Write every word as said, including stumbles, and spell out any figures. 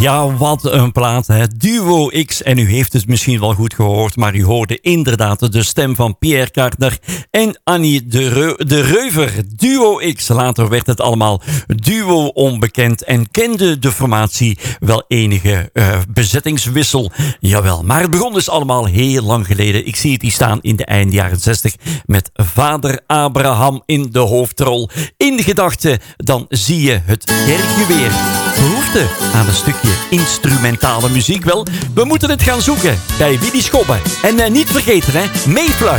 Ja, wat een plaat, hè. Duo X. En u heeft het misschien wel goed gehoord, maar u hoorde inderdaad de stem van Pierre Cardin en Annie de, Reu- de Reuver. Duo X. Later werd het allemaal Duo Onbekend en kende de formatie wel enige uh, bezettingswissel. Jawel, maar het begon dus allemaal heel lang geleden. Ik zie het hier staan in de eind jaren zestig met vader Abraham in de hoofdrol. In de gedachte, dan zie je het kerkje weer. Behoefte aan een stukje instrumentale muziek? Wel, we moeten het gaan zoeken bij Willy Schobbe. En uh, niet vergeten, hè, meefluiten.